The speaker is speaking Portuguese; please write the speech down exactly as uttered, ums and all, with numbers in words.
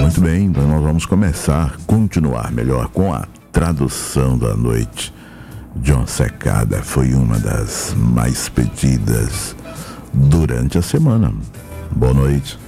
Muito bem, então nós vamos começar, continuar melhor com a tradução da noite. John Secada foi uma das mais pedidas durante a semana. Boa noite.